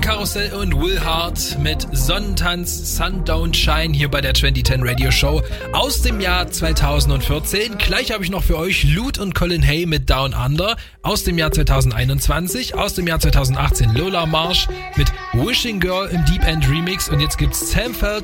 Karussell und Will Hart mit Sonnentanz, Sun Don't Shine hier bei der 2010 Radio Show aus dem Jahr 2014. Gleich habe ich noch für euch Loot und Colin Hay mit Down Under aus dem Jahr 2021. Aus dem Jahr 2018 Lola Marsh mit Wishing Girl im Deep End Remix. Und jetzt gibt's Sam Feld